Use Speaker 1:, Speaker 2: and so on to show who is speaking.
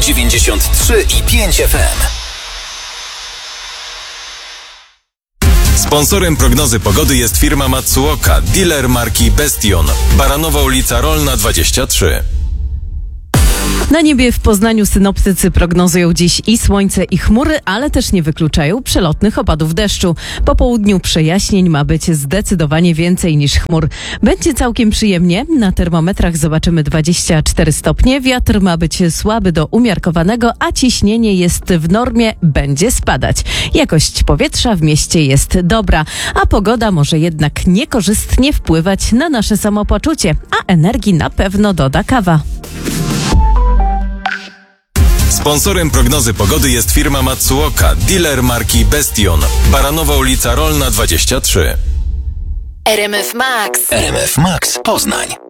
Speaker 1: 93,5 FM.
Speaker 2: Sponsorem prognozy pogody jest firma Matsuoka, dealer marki Bestion. Baranowa ulica Rolna 23.
Speaker 3: Na niebie w Poznaniu synoptycy prognozują dziś i słońce, i chmury, ale też nie wykluczają przelotnych opadów deszczu. Po południu przejaśnień ma być zdecydowanie więcej niż chmur. Będzie całkiem przyjemnie. Na termometrach zobaczymy 24 stopnie. Wiatr ma być słaby do umiarkowanego, a ciśnienie jest w normie, będzie spadać. Jakość powietrza w mieście jest dobra, a pogoda może jednak niekorzystnie wpływać na nasze samopoczucie, a energii na pewno doda kawa.
Speaker 2: Sponsorem prognozy pogody jest firma Matsuoka, dealer marki Bestion. Baranowa ulica Rolna 23.
Speaker 1: RMF Max Poznań.